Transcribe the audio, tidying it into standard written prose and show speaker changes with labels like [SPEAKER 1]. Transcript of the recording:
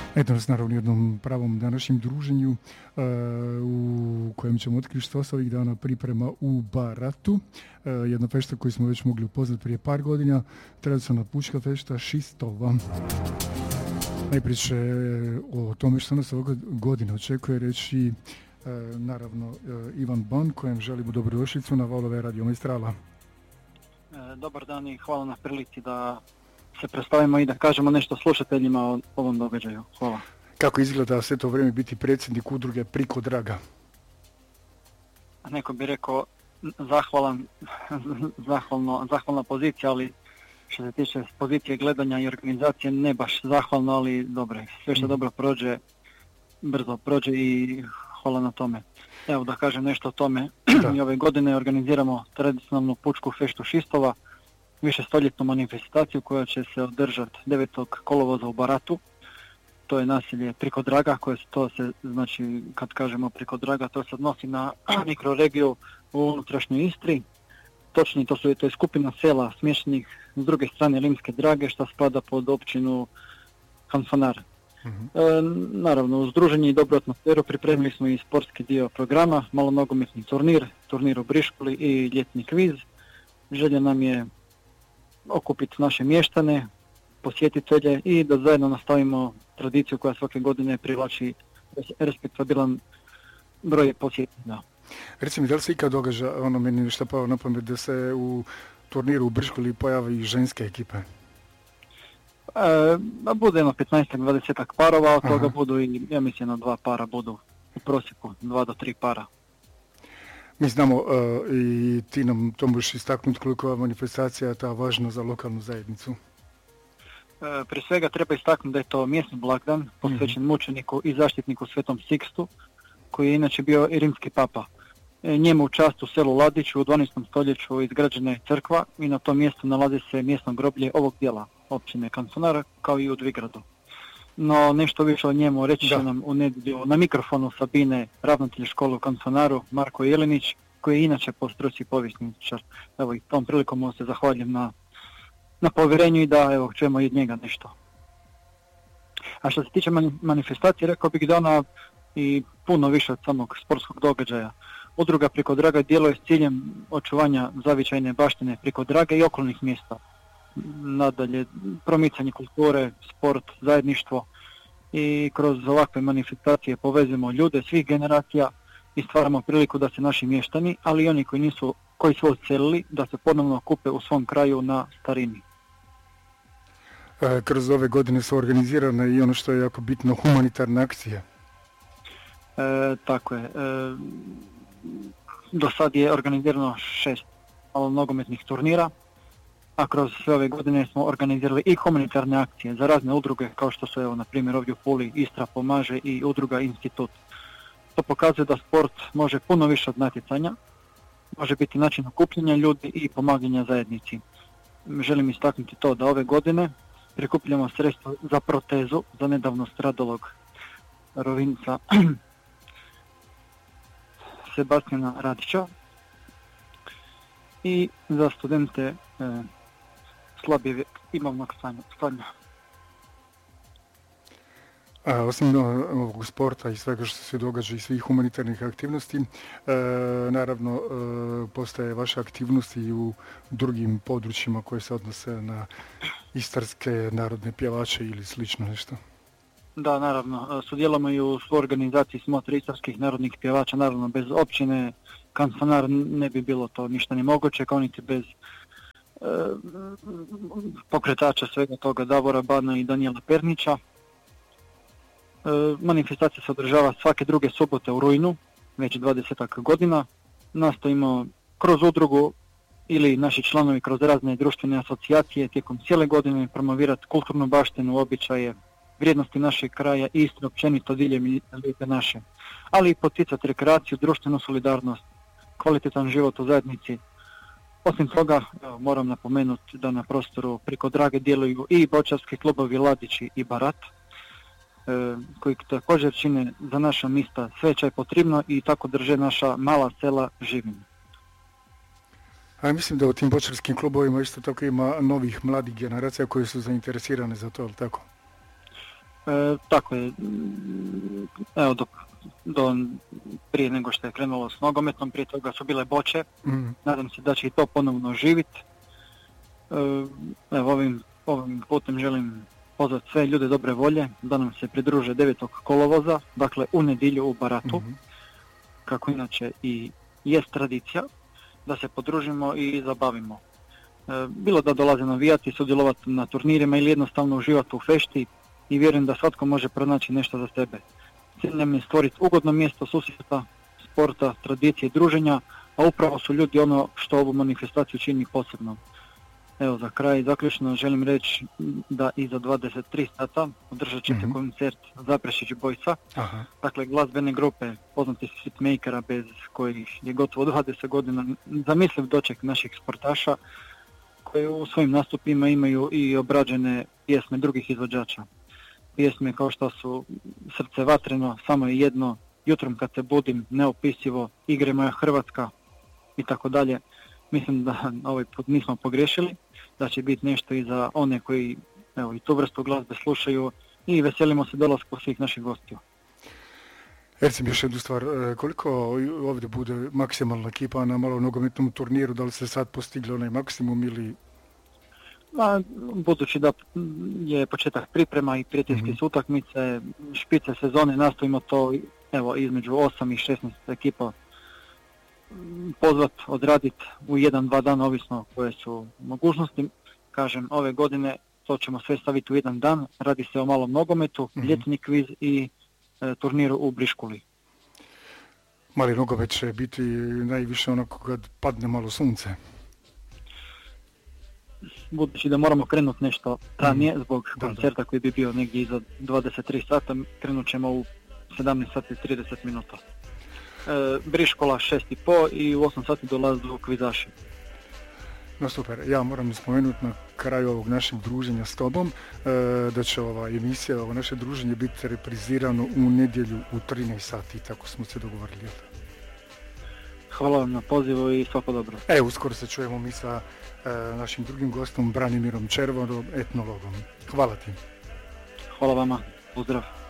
[SPEAKER 1] Eto nas naravno u jednom pravom današnjem druženju u kojem ćemo otkriti što se ovih dana priprema u Baratu. Jedna fešta koju smo već mogli upoznati prije par godina, tradicionalna pučka fešta Šistova. Najprije će o tome što nas ovoga godina očekuje reći naravno Ivan Ban, kojem želimo dobrodošlicu na valove Radio Maestrala.
[SPEAKER 2] Dobar dan i hvala na prilici da se predstavimo i da kažemo nešto slušateljima o ovom događaju. Hvala.
[SPEAKER 1] Kako izgleda sve to vrijeme biti predsjednik udruge Priko Draga?
[SPEAKER 2] Neko bi rekao zahvalna pozicija, ali što se tiče pozicije gledanja i organizacije ne baš zahvalno, ali dobro, sve što dobro prođe, brzo prođe i hvala na tome. Evo da kažem nešto o tome. I ove godine organiziramo tradicionalnu pučku feštu Šistova, višestoljetnu manifestaciju koja će se održati 9. kolovoza u Baratu. To je naselje Priko Draga, znači kad kažemo Priko Draga, to se odnosi na mikroregiju u unutrašnjoj Istri. Točnije, to je skupina sela smještenih s druge strane Rimske Drage, što spada pod općinu Kanfanar. Naravno, uz druženje i dobru atmosferu pripremili smo i sportski dio programa, malonogometni turnir u Briškuli i ljetni kviz. Želja nam je okupiti naše mještane, posjetitelje i da zajedno nastavimo tradiciju koja svake godine privlači respektabilan broj posjetitelja.
[SPEAKER 1] Recimo, da li se ikad događa, meni nešto pao na pamet, da se u turniru u Briškuli pojavi i ženske ekipe?
[SPEAKER 2] Bude jedno 15-20 parova, od toga budu i, ja mislim, 2 para budu u prosjeku, 2 do 3 para.
[SPEAKER 1] Mi znamo i ti nam to možeš istaknuti koliko je manifestacija ta važna za lokalnu zajednicu.
[SPEAKER 2] Prije svega treba istaknuti da je to mjesni blagdan posvećen mučeniku i zaštitniku Svetom Sikstu, koji je inače bio i rimski papa. Njemu u čast u selu Ladiću u 12. stoljeću izgrađena je crkva i na tom mjestu nalazi se mjesno groblje ovog dijela općine Kanfanara, kao i u Dvigradu. No nešto više o njemu reći će nam u nedjelju na mikrofonu Sabine, ravnatelj škole u Kanfanaru, Marko Jelinić, koji je inače po struci povjesničar. Evo i tom prilikom mu se zahvaljujem na povjerenju i da evo čujemo i od njega nešto. A što se tiče manifestacije, rekao bih da ona i puno više od samog sportskog događaja. Udruga Priko Draga djeluje s ciljem očuvanja zavičajne baštine Priko Drage i okolnih mjesta. Nadalje, promicanje kulture, sport, zajedništvo i kroz ovakve manifestacije povezujemo ljude svih generacija i stvaramo priliku da se naši mještani, ali i oni koji su odselili, da se ponovno okupe u svom kraju na starini.
[SPEAKER 1] Kroz ove godine su organizirane i ono što je jako bitno, humanitarne akcije.
[SPEAKER 2] Tako je. Do sad je organizirano 6 nogometnih turnira, a kroz sve ove godine smo organizirali i humanitarne akcije za razne udruge, kao što su, evo, na primjer, ovdje u Puli Istra pomaže i udruga Institut. To pokazuje da sport može puno više od natjecanja, može biti način okupljanja ljudi i pomaganja zajednici. Želim istaknuti to da ove godine prikupljamo sredstva za protezu za nedavno stradalog Rovinca Sebastijana Radića i za studente slabije imovnog stanja.
[SPEAKER 1] Osim ovog sporta i svega što se događa i svih humanitarnih aktivnosti, naravno postoje vaše aktivnosti i u drugim područjima koje se odnose na istarske narodne pjevače ili slično nešto.
[SPEAKER 2] Da, naravno, sudjelujemo i u organizaciji smotre istarskih narodnih pjevača, naravno bez općine Kanfanar ne bi bilo to ništa nemoguće, kao niti bez pokretača svega toga Davora Bana i Danijela Pernića. Manifestacija se održava svake druge subote u rujnu, već 20 godina. Nastojimo kroz udrugu ili naši članovi kroz razne društvene asocijacije tijekom cijele godine promovirati kulturnu baštinu, običaje, vrijednosti našeg kraja i Istre općenito diljem lijepe naše, ali i poticati rekreaciju, društvenu solidarnost, kvalitetan život u zajednici. Osim toga, moram napomenuti da na prostoru Priko Drage djeluju i boćarski klubovi Ladići i Barat, koji također čine za naša mista sve što je potrebno i tako drže naša mala sela živim.
[SPEAKER 1] A mislim da u tim boćarskim klubovima isto tako ima novih mladih generacija koji su zainteresirane za to, ali tako?
[SPEAKER 2] Tako je, evo prije nego što je krenulo s nogometom, prije toga su bile boče, nadam se da će i to ponovno živjeti. Evo ovim putem želim pozvati sve ljude dobre volje da nam se pridruže 9. kolovoza, dakle u nedjelju u Baratu, kako inače i jest tradicija, da se podružimo i zabavimo. Bilo da dolaze navijati, sudjelovati na turnirima ili jednostavno uživati u fešti i vjerujem da svatko može pronaći nešto za sebe. Cilj nam je stvoriti ugodno mjesto susreta, sporta, tradicije i druženja, a upravo su ljudi ono što ovu manifestaciju čini posebno. Evo za kraj zaključno želim reći da iza 23 sata održat će se koncert Zaprešić Bojsa, dakle glazbene grupe poznatih hitmakera bez kojih je gotovo 20 godina zamisliv doček naših sportaša koji u svojim nastupima imaju i obrađene pjesme drugih izvođača. Pjesme kao što su Srce vatreno, Samo je jedno, Jutrom kad se budim, Neopisivo, Igre moja Hrvatska i tako dalje. Mislim da ovaj put nismo pogriješili, da će biti nešto i za one koji evo, i tu vrstu glazbe slušaju i veselimo se dolasku svih naših gostiju.
[SPEAKER 1] Recim još jednu stvar, koliko ovdje bude maksimalna ekipa na malo nogometnom turniru, da li se sad postigli onaj maksimum ili...
[SPEAKER 2] Budući da je početak priprema i prijateljske utakmice, špice sezone, nastojimo to evo, između 8 i 16 ekipa pozvat, odraditi u 1-2 dana, ovisno koje su mogućnosti. Kažem, ove godine to ćemo sve staviti u jedan dan, radi se o malom nogometu, ljetni kviz i turniru u Briškuli.
[SPEAKER 1] Mali nogomet će biti najviše onako kad padne malo sunce.
[SPEAKER 2] Budući da moramo krenuti nešto ranije zbog koncerta koji bi bio negdje iza 23 sata, krenut ćemo u 17 sati 30 minuta. Briškola 6:30 i u 8 sati dolazu kvizaši.
[SPEAKER 1] No super, ja moram spomenuti na kraju ovog našeg druženja s tobom da će ova emisija, ovo naše druženje biti reprizirano u nedjelju u 13 sati, tako smo se dogovorili.
[SPEAKER 2] Hvala vam na pozivu i svako dobro.
[SPEAKER 1] Uskoro se čujemo mi sa našim drugim gostom Branimirom Červonom, etnologom. Hvala ti.
[SPEAKER 2] Hvala vama, pozdrav.